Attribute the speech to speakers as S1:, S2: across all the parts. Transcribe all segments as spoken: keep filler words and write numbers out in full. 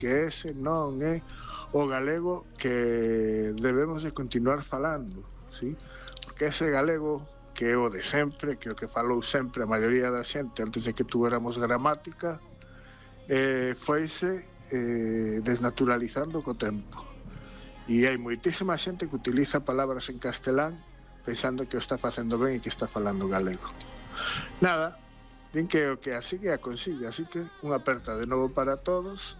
S1: que ese non é o galego que debemos de continuar falando, ¿sí? Porque ese galego que é o de sempre, que é o que falou sempre a maioría da xente antes de que tuéramos gramática, eh, foise eh, desnaturalizando co tempo. E hai moitísima xente que utiliza palabras en castelán pensando que o está facendo ben e que está falando galego. Nada, din que o que así que a consigue, así que unha aperta de novo para todos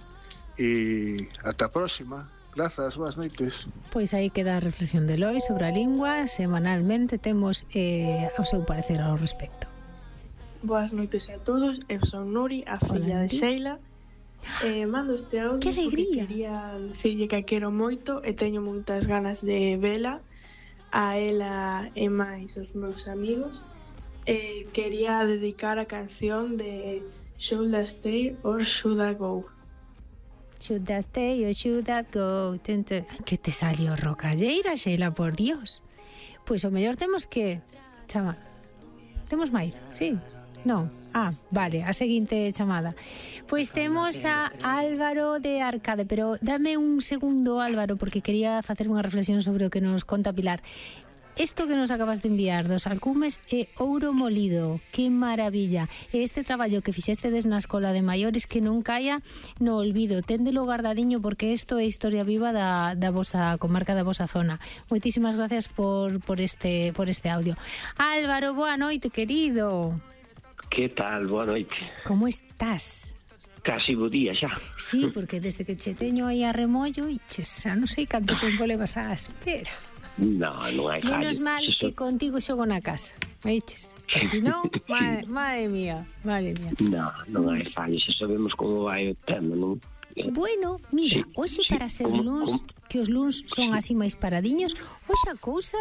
S1: e ata a próxima. Grazas, boas noites.
S2: Pois aí queda a reflexión de Eloi sobre a lingua. Semanalmente temos eh, o seu parecer ao respecto.
S3: Boas noites a todos, eu son Nuri, a filla de Sheila. Eh, mando este audio
S2: que alegría.
S3: Porque quería dicirlle que a quero moito e teño moitas ganas de vela, a ela e máis os meus amigos. Eh, quería dedicar a canción de Should I Stay or Should I Go?
S2: Should I stay or should I go? Que te salió rocalleira, Sheila, por Dios. Pois o mellor temos que... Chama... Temos máis? Sí? Non? Ah, vale, a seguinte chamada. Pois temos a Álvaro de Arcade, pero dame un segundo, Álvaro, porque quería facer unha reflexión sobre o que nos conta Pilar. Isto que nos acabas de enviar dos alcumes é ouro molido, que maravilla. E este traballo que fixestedes na escola de maiores que non caia no olvido, téndelo guardadiño porque isto é historia viva da, da vosa comarca, da vosa zona. Moitísimas gracias por, por, este, por este audio. Álvaro, boa noite, querido.
S4: Que tal? Boa noite.
S2: Como estás?
S4: Casi bo día xa.
S2: Sí, porque desde que che teño aí a remollo, e che, xa non sei canto tempo levas á espera.
S4: No, non hai fallo.
S2: Menos mal
S4: se
S2: que
S4: so...
S2: contigo xogo na casa, veiches? Que si non, madre, madre mía, madre mía.
S4: No, non hai fallo, se sabemos como vai o tema, non?
S2: Bueno, mira,
S4: sí,
S2: hoxe
S4: sí,
S2: para ser
S4: como,
S2: luns,
S4: como...
S2: que os luns son
S4: sí.
S2: así máis paradiños, hoxe a cousa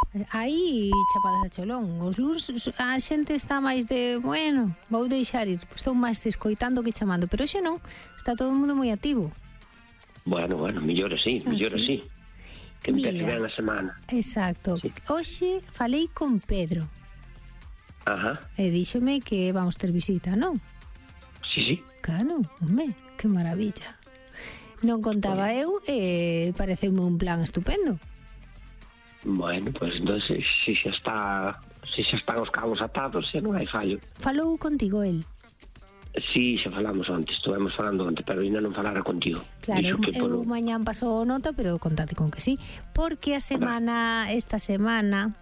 S2: aí chapadas a cholón. Os luns a xente está máis de, bueno, vou deixar ir, estou máis escoitando que chamando, pero hoxe non, está todo o mundo moi activo.
S4: Bueno, bueno, mellor así, mellor
S2: así.
S4: así. Que empece ben a semana.
S2: Exacto. Sí. Hoxe falei con Pedro.
S4: Ajá.
S2: E díxome que vamos ter visita, non?
S4: Sí, sí.
S2: Claro, home, que maravilla. Non contaba eu e pareceume un plan estupendo.
S4: Bueno, pois pues, entonces si xa está, si xa están os cabos atados, xa non hai fallo.
S2: Falou contigo el?
S4: Sí, xa falamos antes, estuvemos falando antes, pero ainda non falara contigo.
S2: Claro, eu por... mañán pasou nota, pero contate con que sí. Porque a semana, esta semana,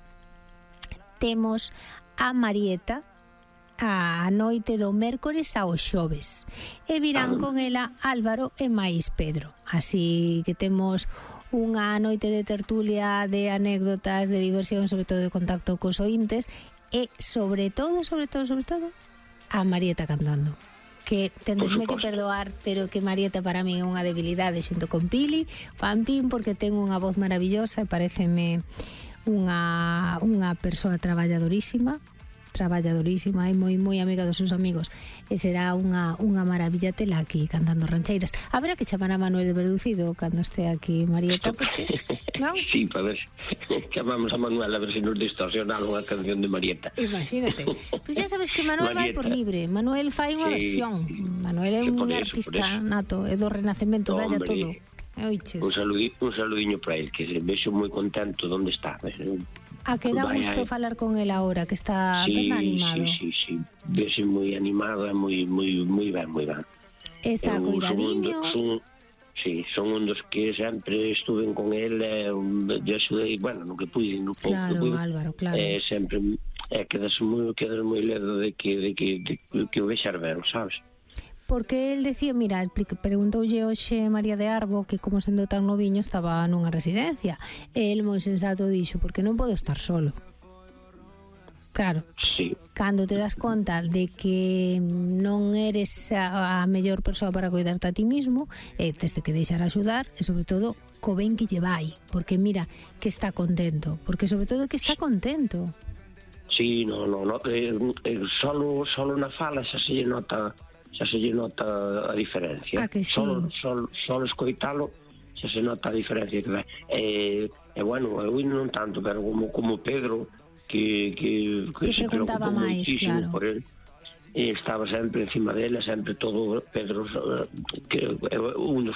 S2: temos a Marieta a noite do mércores ao xoves. E virán ah. con ela Álvaro e máis Pedro. Así que temos unha noite de tertulia, de anécdotas, de diversión, sobre todo de contacto cos ointes, e sobre todo, sobre todo, sobre todo, a Marieta cantando, que tendesme que perdoar, pero que Marieta para mí é unha debilidade xunto con Pili, Pampín, porque ten unha voz maravillosa e pareceme unha, unha persoa traballadorísima, traballadorísima e moi moi amiga dos seus amigos, e será unha, unha maravilla tela aquí cantando rancheiras. Habrá que chamar a Manuel de Verducido cando este aquí Marieta, porque non?
S4: Sí, para ver, chamamos a Manuel a ver se nos distorsiona unha canción de Marieta.
S2: Imagínate. Pois xa sabes que Manuel vai por libre, Manuel fai unha sí. versión. Manuel é un eso, artista nato, é do Renacemento, dalla todo. Oiches.
S4: Un saludinho, un saludiño para el, que se vexo moi contento onde está.
S2: A que dá gusto falar con el ahora, que está
S4: sí,
S2: ben animado.
S4: Sí, sí, sí, vese moi animado e moi moi moi ben, moi ben.
S2: Está eu, cuidadiño.
S4: Son, son, sí, son un dos que sempre estuve con el, eh, de axudei, bueno, no que pude, no pouco
S2: claro,
S4: que pude.
S2: Álvaro, claro.
S4: Eh, sempre eh, quedas moi quedas moi ledo de que de que de, de, que o vexar ben, sabes?
S2: Porque el decía, mira, preguntoulle hoxe María de Arbo que como sendo tan noviño estaba nunha residencia. El moi sensato dixo, porque non podo estar solo. Claro,
S4: sí.
S2: Cando te das conta de que non eres a, a mellor persoa para cuidarte a ti mismo, eh, tes de que deixar axudar, e sobre todo co ben que lle vai, porque mira que está contento, porque sobre todo que está contento.
S4: Sí, no, no, no eh, eh, solo, solo na fala xa se lle nota xa se lle nota a diferencia.
S2: Ah, que sí.
S4: Solo, solo, solo escoitalo xa se nota a diferencia que vai. E, e bueno, eu non tanto, pero como, como Pedro, que, que, que,
S2: que
S4: se
S2: preguntaba máis, claro.
S4: Por él, e estaba sempre encima dela, sempre todo Pedro, que é un dos